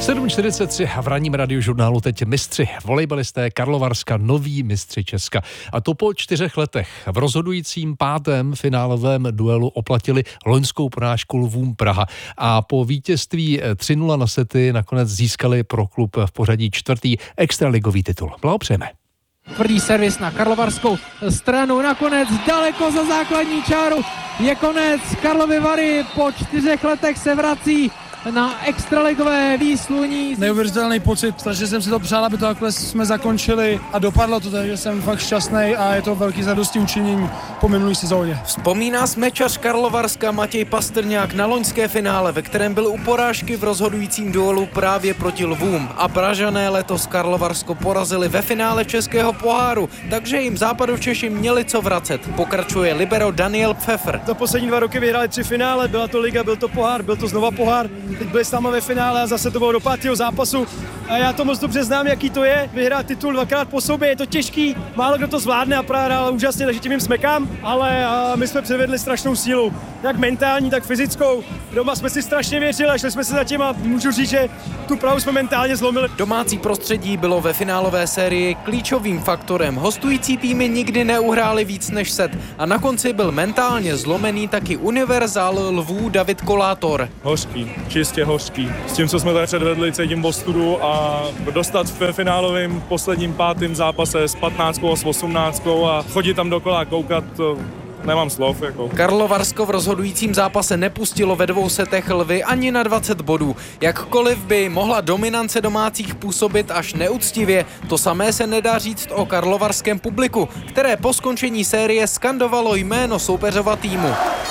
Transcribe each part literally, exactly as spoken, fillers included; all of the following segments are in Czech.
sedm čtyřicet tři v ranním radiožurnálu teď mistři volejbalisté Karlovarska, noví mistři Česka. A to po čtyřech letech. V rozhodujícím pátém finálovém duelu oplatili loňskou porážku Lvům Praha. A po vítězství tři nula na sety nakonec získali pro klub v pořadí čtvrtý extraligový titul. Blahopřejeme. Tvrdý servis na karlovarskou stranu, nakonec daleko za základní čáru. Je konec, Karlovy Vary po čtyřech letech se vrací na extraligové výsluní. Neuvěřitelný pocit, strašně jsem si to přál, aby to takhle jsme zakončili a dopadlo to, takže jsem fakt šťastný a je to velký zadosti učinění po minulý sezóně. Vzpomíná smečař Karlovarska Matěj Pastrňák na loňské finále, ve kterém byl u porážky v rozhodujícím duelu právě proti Lvům. A Pražané letos Karlovarsko porazili ve finále Českého poháru, takže jim Západočeši měli co vracet. Pokračuje libero Daniel Pfeffer. Za poslední dva roky vyhráli tři finále, byla to liga, byl to pohár, byl to znova pohár. Teď byli s náma ve finále a zase to bylo do pátého zápasu. A já to moc dobře znám, jaký to je, vyhrát titul dvakrát po sobě, je to těžký, málo kdo to zvládne a právě hrál úžasně, takže tím jim smekám, ale my jsme předvedli strašnou sílu, jak mentální, tak fyzickou. Doma jsme si strašně věřili a šli jsme se za tím a můžu říct, že tu Prahu jsme mentálně zlomili. Domácí prostředí bylo ve finálové sérii klíčovým faktorem. Hostující týmy nikdy neuhráli víc než set a na konci byl mentálně zlomený taky univerzál Lvů David Kolátor. Hořký, čistě hořký. S tím, co jsme tady předvedli, cítím ostudu a dostat ve finálovém posledním pátým zápase s patnáctkou a s osmnáctkou a chodit tam dokola a koukat, to nemám slov. Jako. Karlovarsko v rozhodujícím zápase nepustilo ve dvou setech Lvy ani na dvacet bodů. Jakkoliv by mohla dominance domácích působit až neúctivě, to samé se nedá říct o karlovarském publiku, které po skončení série skandovalo jméno soupeřova týmu.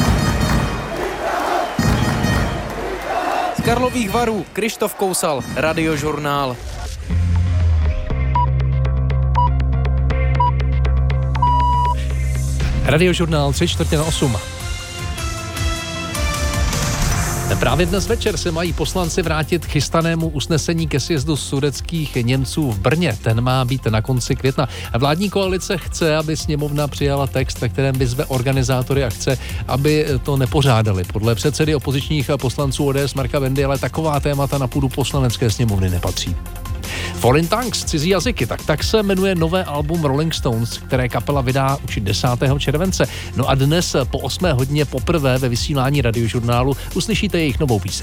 Z Karlových Varů Krištof Kousal, Radiožurnál. Radiožurnál tři čtvrtě na osm. Právě dnes večer se mají poslanci vrátit k chystanému usnesení ke sjezdu sudetských Němců v Brně. Ten má být na konci května. Vládní koalice chce, aby sněmovna přijala text, ve kterém vyzve organizátory a chce, aby to nepořádali. Podle předsedy opozičních poslanců O D S Marka Bendy, ale taková témata na půdu poslanecké sněmovny nepatří. Foreign Tongues, cizí jazyky, tak tak se jmenuje nové album Rolling Stones, které kapela vydá už desátého července. No a dnes po osmé hodině poprvé ve vysílání Radiožurnálu uslyšíte jejich novou píseň.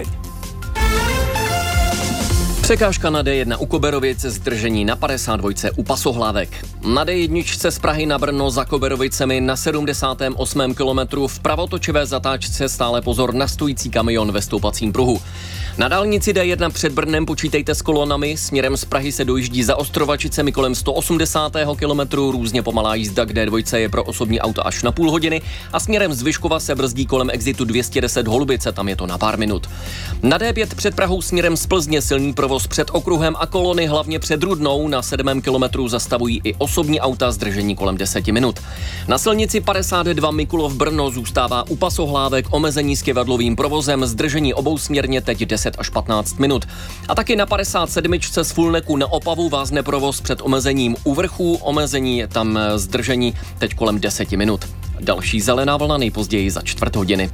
Překážka na D jedna u Koberovic, zdržení na padesát dva u Pasohlávek. Na D jedna z Prahy na Brno za Koberovicemi na sedmdesátém osmém kilometru v pravotočivé zatáčce stále pozor na stojící kamion ve stoupacím pruhu. Na dálnici D jedna před Brnem počítejte s kolonami, směrem z Prahy se dojíždí za Ostrovačicemi kolem sto osmdesátého kilometru, různě pomalá jízda k D dva je pro osobní auto až na půl hodiny a směrem z Vyškova se brzdí kolem exitu dvě stě deset Holubice, tam je to na pár minut. Na D pět před Prahou směrem z Plzně silný provoz před okruhem a kolony hlavně před Rudnou, na sedmém kilometru zastavují i osobní auta, zdržení kolem deseti minut. Na silnici padesát dva Mikulov Brno zůstává u Pasohlávek omezení s kyvadlovým provozem, zdržení obousměrně teď deset až patnáct minut. A taky na padesát sedm z Fulneku na Opavu vázne provoz před omezením u vrchů, omezení tam zdržení teď kolem deseti minut. Další zelená vlna nejpozději za čtvrt hodiny.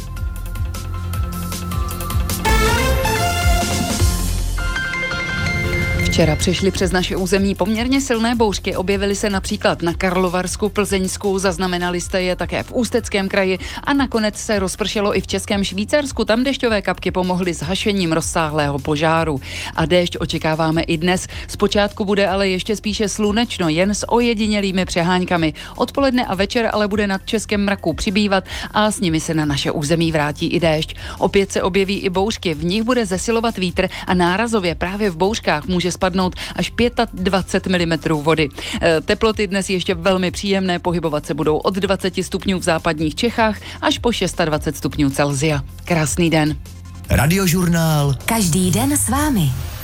Včera přišly přes naše území poměrně silné bouřky, objevily se například na Karlovarsku, Plzeňsku, zaznamenali jste je také v Ústeckém kraji a nakonec se rozpršelo i v Českém Švýcarsku, tam dešťové kapky pomohly s hašením rozsáhlého požáru. A déšť očekáváme i dnes, zpočátku bude ale ještě spíše slunečno, jen s ojedinělými přeháňkami. Odpoledne a večer ale bude nad českém mraku přibývat a s nimi se na naše území vrátí i déšť. Opět se objeví i bouřky, v nich bude zesilovat vítr a nárazově právě v bouřkách může spadnout až dvacet pět milimetrů vody. Teploty dnes ještě velmi příjemné, pohybovat se budou od dvacet stupňů v západních Čechách až po dvacet šest stupňů Celsia. Krásný den. Radiožurnál. Každý den s vámi.